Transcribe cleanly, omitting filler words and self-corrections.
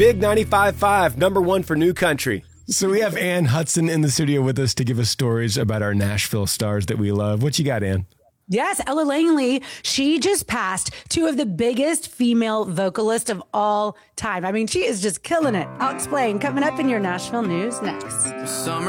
Big 95.5, number one for new country. So we have Ann Hudson in the studio with us to give us stories about our Nashville stars that we love. What you got, Ann? Yes, Ella Langley, she just passed two of the biggest female vocalists of all time. I mean, she is just killing it. I'll explain. Coming up in your Nashville news next. Summer